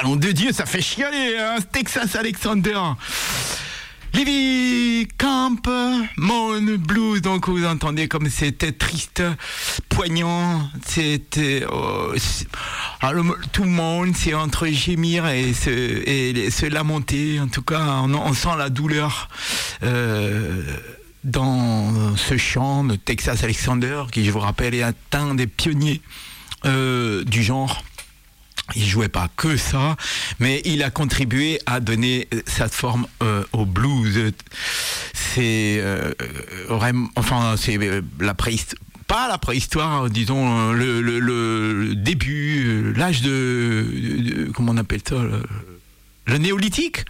nom de Dieu, ça fait chialer, hein, Texas Alexander. Levy Camp Moon Blues, donc vous entendez comme c'était triste, poignant, c'était alors, tout le monde c'est entre gémir et se lamenter. En tout cas, on sent la douleur dans ce chant de Texas Alexander, qui, je vous rappelle, est un des pionniers du genre. Il jouait pas que ça, mais il a contribué à donner cette forme au blues. C'est vraiment, enfin, c'est la préhistoire. Pas la préhistoire, disons le début, l'âge de comment on appelle ça, le néolithique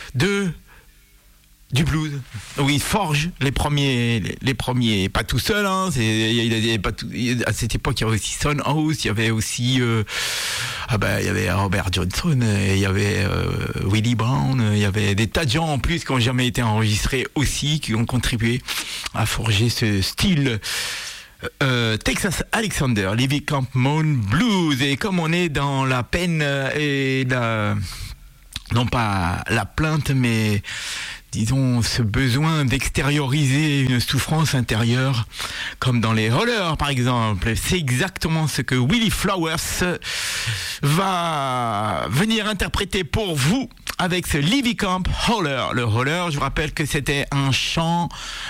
du blues. Oui, il forge les premiers, pas tout seul, hein. À cette époque, il y avait aussi Son House, il y avait aussi, il y avait Robert Johnson, il y avait Willie Brown, il y avait des tas de gens en plus qui n'ont jamais été enregistrés aussi, qui ont contribué à forger ce style. Texas Alexander, Levy Camp Moon Blues. Et comme on est dans la peine et non pas la plainte, mais disons ce besoin d'extérioriser une souffrance intérieure, comme dans les Hollers par exemple, c'est exactement ce que Willie Flowers va venir interpréter pour vous avec ce Levy Camp Holler. Le Holler, je vous rappelle que c'était un chant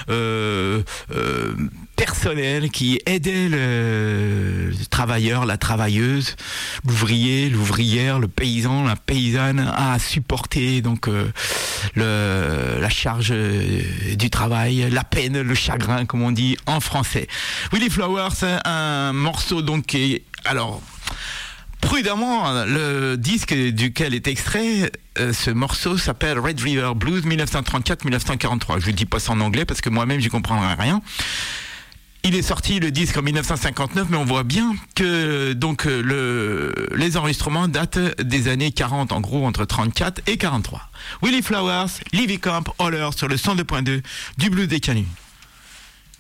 personnel qui aidait le travailleur, la travailleuse, l'ouvrier, l'ouvrière, le paysan, la paysanne à supporter donc la charge du travail, la peine, le chagrin, comme on dit en français. Willie Flowers, un morceau donc qui est, alors prudemment, le disque duquel est extrait, ce morceau s'appelle Red River Blues 1934-1943. Je ne dis pas ça en anglais parce que moi-même j'y comprendrai rien. Il est sorti le disque en 1959, mais on voit bien que donc les enregistrements datent des années 40, en gros entre 34 et 43. Willie Flowers, Levy Camp Holler sur le 102.2 du Blues des Canuts.